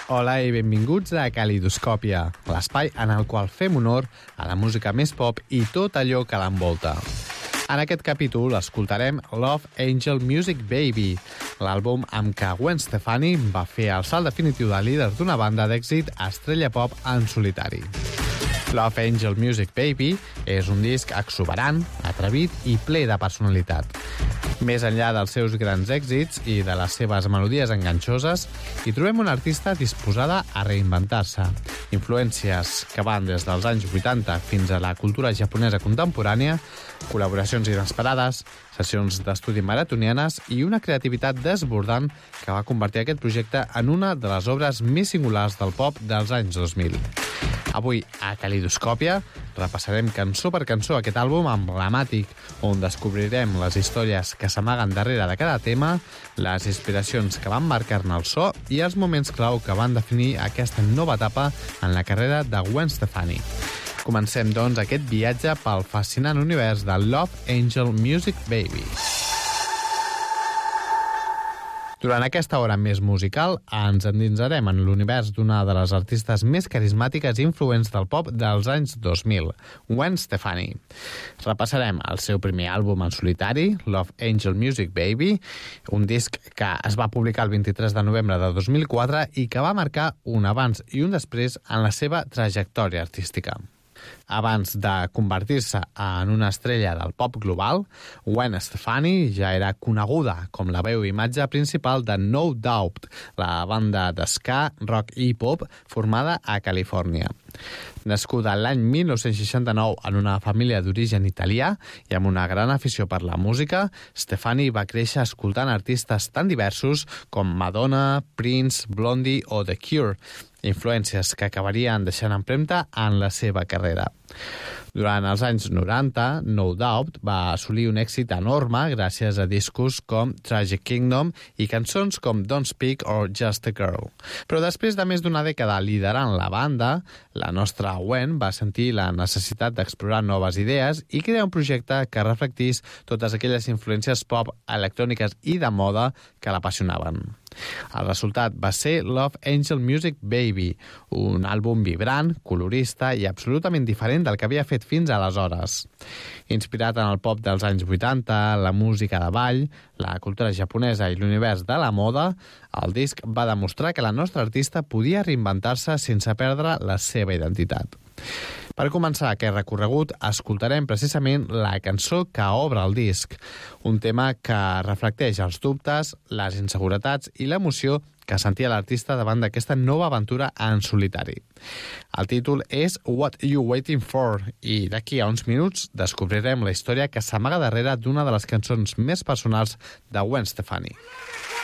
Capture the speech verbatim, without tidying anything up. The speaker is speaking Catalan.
Hola i benvinguts a Calidoscòpia, l'espai en el qual fem honor a la música més pop i tot allò que l'envolta. En aquest capítol escoltarem Love Angel Music Baby, l'àlbum amb què Gwen Stefani va fer el salt definitiu de líder d'una banda d'èxit a estrella pop en solitari. Love Angel Music Baby és un disc exuberant, atrevit i ple de personalitat. Més enllà dels seus grans èxits i de les seves melodies enganxoses, hi trobem una artista disposada a reinventar-se. Influències que van des dels anys vuitanta fins a la cultura japonesa contemporània, col·laboracions inesperades, sessions d'estudi maratonianes i una creativitat desbordant que va convertir aquest projecte en una de les obres més singulars del pop dels anys dos mil. Avui, a Calidoscòpia, repassarem cançó per cançó aquest àlbum emblemàtic, on descobrirem les històries que s'amaguen darrere de cada tema, les inspiracions que van marcar-ne el so i els moments clau que van definir aquesta nova etapa en la carrera de Gwen Stefani. Comencem, doncs, aquest viatge pel fascinant univers de Love Angel Music Baby. Durant aquesta hora més musical, ens endinsarem en l'univers d'una de les artistes més carismàtiques i influents del pop dels anys dos mil, Gwen Stefani. Repassarem el seu primer àlbum en solitari, Love Angel Music Baby, un disc que es va publicar el vint-i-tres de novembre de dos mil quatre i que va marcar un abans i un després en la seva trajectòria artística. Abans de convertir-se en una estrella del pop global, Gwen Stefani ja era coneguda com la veu i imatge principal de No Doubt, la banda d'ska, rock i pop formada a Califòrnia. Nascuda l'any mil nou-cents seixanta-nou en una família d'origen italià i amb una gran afició per la música, Stefani va créixer escoltant artistes tan diversos com Madonna, Prince, Blondie o The Cure, influències que acabarien deixant empremta en la seva carrera. Durant els anys noranta, No Doubt va assolir un èxit enorme gràcies a discos com Tragic Kingdom i cançons com Don't Speak or Just a Girl. Però després de més d'una dècada liderant la banda, la nostra Gwen va sentir la necessitat d'explorar noves idees i crear un projecte que reflectís totes aquelles influències pop, electròniques i de moda que l'apassionaven. El resultat va ser Love Angel Music Baby, un àlbum vibrant, colorista i absolutament diferent del que havia fet fins aleshores. Inspirat en el pop dels anys vuitanta, la música de ball, la cultura japonesa i l'univers de la moda, el disc va demostrar que la nostra artista podia reinventar-se sense perdre la seva identitat. Per començar aquest recorregut, escoltarem precisament la cançó que obre el disc, un tema que reflecteix els dubtes, les inseguretats i l'emoció que sentia l'artista davant d'aquesta nova aventura en solitari. El títol és What You Waiting For i d'aquí a uns minuts descobrirem la història que s'amaga darrere d'una de les cançons més personals de Gwen Stefani.